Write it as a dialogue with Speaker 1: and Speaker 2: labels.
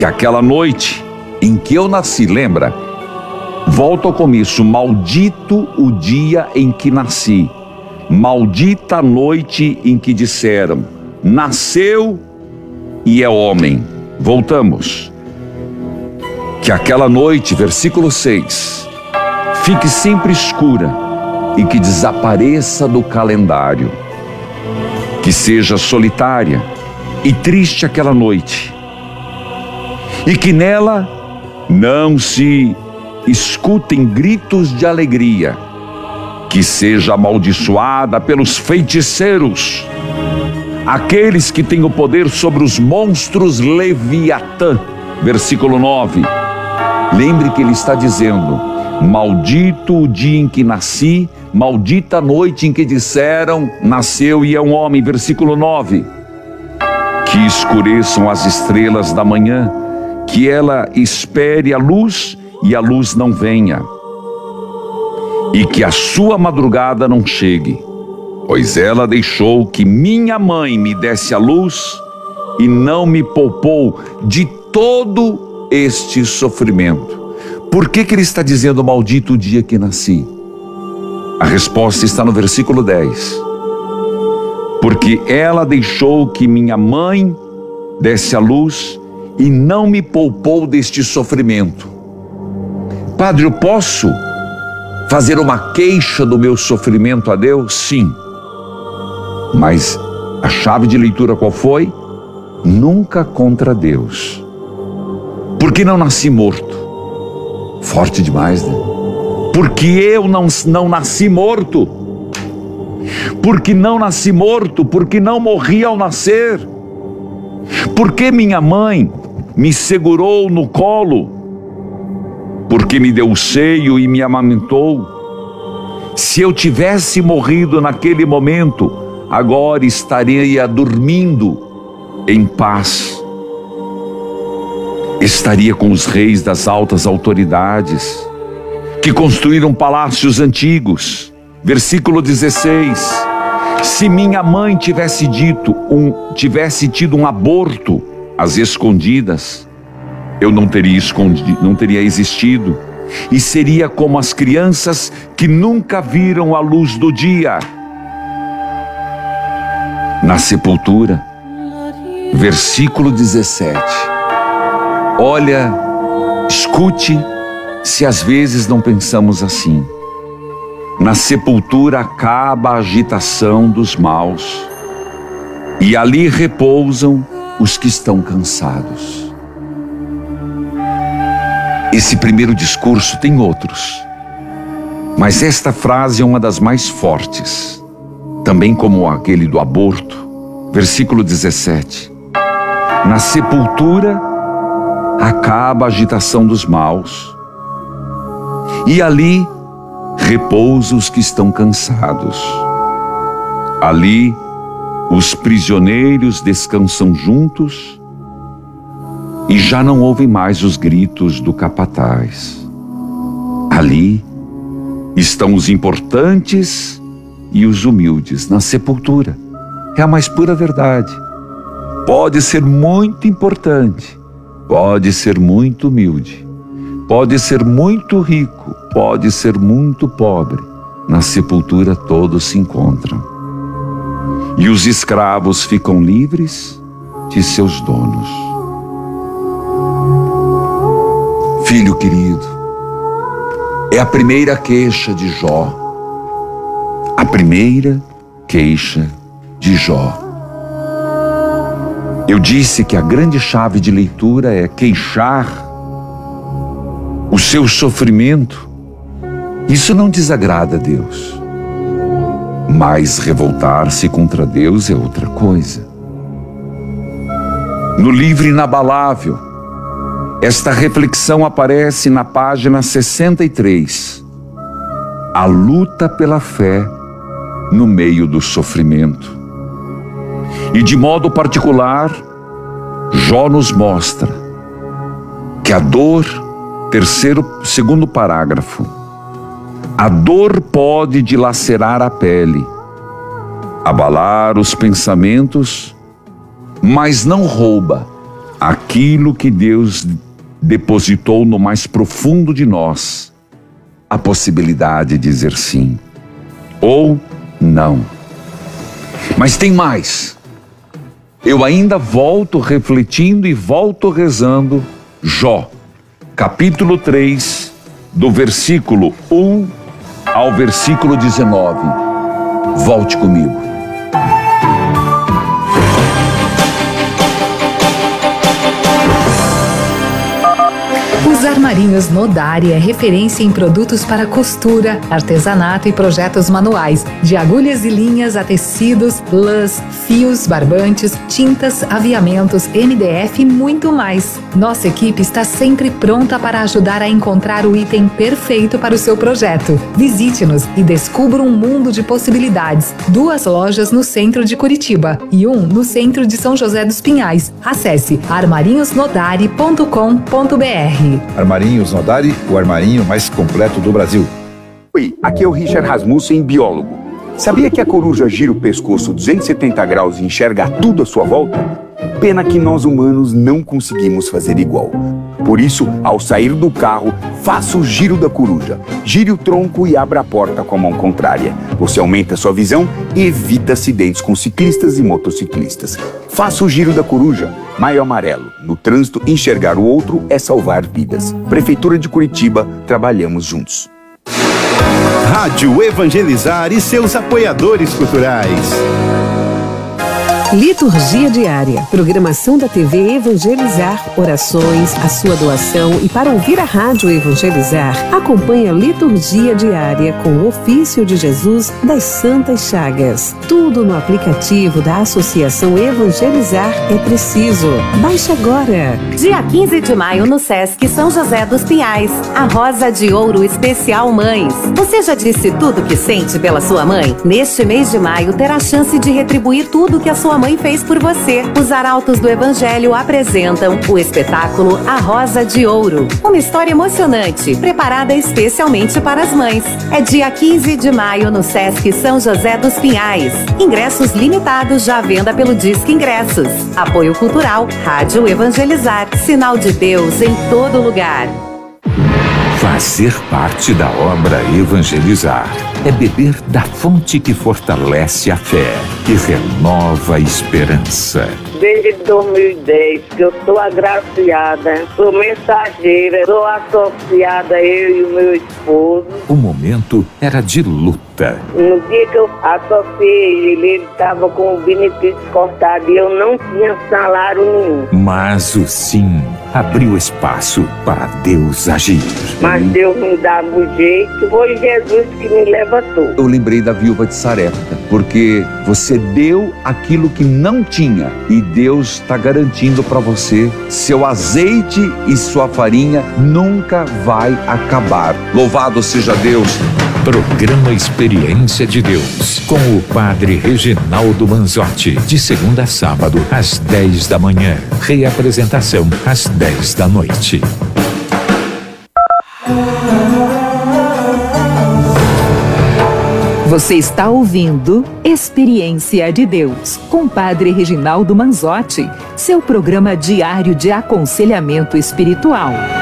Speaker 1: Que aquela noite em que eu nasci, lembra? Volto ao começo, maldito o dia em que nasci, maldita a noite em que disseram, nasceu e é homem. Voltamos. Que aquela noite, versículo 6, fique sempre escura e que desapareça do calendário. Que seja solitária e triste aquela noite. E que nela não se escutem gritos de alegria. Que seja amaldiçoada pelos feiticeiros, aqueles que têm o poder sobre os monstros Leviatã. Versículo 9. Lembre que ele está dizendo, maldito o dia em que nasci, maldita a noite em que disseram, nasceu e é um homem. Versículo 9. Que escureçam as estrelas da manhã, que ela espere a luz e a luz não venha, e que a sua madrugada não chegue, pois ela deixou que minha mãe me desse a luz e não me poupou de todo este sofrimento. Por que ele está dizendo maldito o dia que nasci? A resposta está no versículo 10. Porque ela deixou que minha mãe desse a luz e não me poupou deste sofrimento. Padre, eu posso fazer uma queixa do meu sofrimento a Deus? Sim. Mas a chave de leitura qual foi? Nunca contra Deus. Porque não nasci morto. Forte demais, né? Porque eu não nasci morto. Porque não nasci morto, porque não morri ao nascer. Porque minha mãe me segurou no colo, porque me deu o seio e me amamentou. Se eu tivesse morrido naquele momento, agora estaria dormindo em paz. Estaria com os reis das altas autoridades, que construíram palácios antigos. Versículo 16. Se minha mãe tivesse tido um aborto às escondidas, eu não teria existido, e seria como as crianças que nunca viram a luz do dia. Na sepultura, versículo 17. Olha, escute, se às vezes não pensamos assim. Na sepultura acaba a agitação dos maus, e ali repousam os que estão cansados. Esse primeiro discurso tem outros, mas esta frase é uma das mais fortes, também como aquele do aborto. Versículo 17. Na sepultura acaba a agitação dos maus, e ali repousa os que estão cansados. Ali os prisioneiros descansam juntos e já não ouvem mais os gritos do capataz. Ali estão os importantes e os humildes. Na sepultura é a mais pura verdade. Pode ser muito importante, pode ser muito humilde, pode ser muito rico, pode ser muito pobre. Na sepultura todos se encontram. E os escravos ficam livres de seus donos. Filho querido, é a primeira queixa de Jó. A primeira queixa de Jó. Eu disse que a grande chave de leitura é queixar o seu sofrimento. Isso não desagrada a Deus. Mas revoltar-se contra Deus é outra coisa. No livro Inabalável, esta reflexão aparece na página 63. A luta pela fé no meio do sofrimento. E de modo particular, Jó nos mostra que a dor, segundo parágrafo, a dor pode dilacerar a pele, abalar os pensamentos, mas não rouba aquilo que Deus depositou no mais profundo de nós, a possibilidade de dizer sim ou não. Mas tem mais. Eu ainda volto refletindo e volto rezando Jó, capítulo 3, do versículo 1 ao versículo 19. Volte comigo.
Speaker 2: Os Armarinhos Nodari é referência em produtos para costura, artesanato e projetos manuais, de agulhas e linhas a tecidos, lãs, fios, barbantes, tintas, aviamentos, MDF e muito mais. Nossa equipe está sempre pronta para ajudar a encontrar o item perfeito para o seu projeto. Visite-nos e descubra um mundo de possibilidades. 2 lojas no centro de Curitiba e 1 no centro de São José dos Pinhais. Acesse armarinhosnodari.com.br.
Speaker 3: Armarinhos Nodari, o armarinho mais completo do Brasil.
Speaker 4: Oi, aqui é o Richard Rasmussen, biólogo. Sabia que a coruja gira o pescoço 270 graus e enxerga tudo à sua volta? Pena que nós humanos não conseguimos fazer igual. Por isso, ao sair do carro, faça o giro da coruja. Gire o tronco e abra a porta com a mão contrária. Você aumenta sua visão e evita acidentes com ciclistas e motociclistas. Faça o giro da coruja. Maio Amarelo. No trânsito, enxergar o outro é salvar vidas. Prefeitura de Curitiba, trabalhamos juntos.
Speaker 5: Rádio Evangelizar e seus apoiadores culturais.
Speaker 6: Liturgia diária, programação da TV Evangelizar, orações, a sua doação e para ouvir a Rádio Evangelizar, acompanhe a Liturgia diária com o ofício de Jesus das Santas Chagas. Tudo no aplicativo da Associação Evangelizar é preciso. Baixe agora.
Speaker 7: Dia 15 de maio no Sesc São José dos Pinhais, a Rosa de Ouro Especial Mães. Você já disse tudo que sente pela sua mãe? Neste mês de maio terá a chance de retribuir tudo que a sua mãe fez por você. Os Arautos do Evangelho apresentam o espetáculo A Rosa de Ouro. Uma história emocionante, preparada especialmente para as mães. É dia 15 de maio no Sesc São José dos Pinhais. Ingressos limitados já à venda pelo Disque Ingressos. Apoio Cultural, Rádio Evangelizar. Sinal de Deus em todo lugar.
Speaker 8: Fazer parte da obra Evangelizar é beber da fonte que fortalece a fé, que renova a esperança.
Speaker 9: Desde 2010 que eu sou agraciada, sou mensageira, sou associada, eu e o meu esposo.
Speaker 8: O momento era de luta.
Speaker 9: No dia que eu associei ele estava com o benefício cortado e eu não tinha salário nenhum.
Speaker 8: Mas o sim abriu espaço para Deus agir.
Speaker 9: Mas Deus me dava o jeito, foi Jesus que me levantou.
Speaker 1: Eu lembrei da viúva de Sarepta, porque você deu aquilo que não tinha e Deus está garantindo para você, seu azeite e sua farinha nunca vai acabar. Louvado seja Deus.
Speaker 8: Programa Experiência de Deus, com o Padre Reginaldo Manzotti, de segunda a sábado, às 10 da manhã. Reapresentação, às 10 da noite.
Speaker 2: Você está ouvindo Experiência de Deus, com Padre Reginaldo Manzotti, seu programa diário de aconselhamento espiritual.